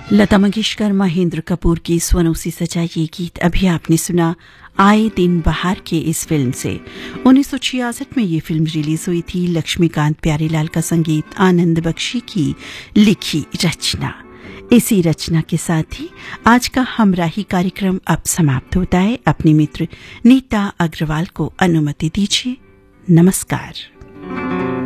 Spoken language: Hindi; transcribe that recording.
लता मंगेशकर, महेंद्र कपूर की स्वरों से सजा ये गीत अभी आपने सुना आए दिन बहार के इस फिल्म से। 1966 में ये फिल्म रिलीज हुई थी। लक्ष्मीकांत प्यारेलाल का संगीत, आनंद बख्शी की लिखी रचना। इसी रचना के साथ ही आज का हमराही कार्यक्रम अब समाप्त होता है। अपनी मित्र नीता अग्रवाल को अनुमति दीजिए। नमस्कार।